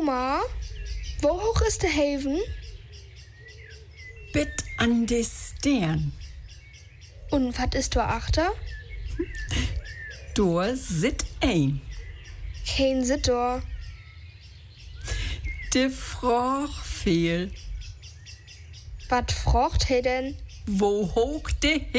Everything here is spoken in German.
Oma, wo hoch ist der Haven? Bit an de Stern. Und was ist da achter? Da sit ein. Kein sit da. De Froch fehl. Was frocht he denn? Wo hoch de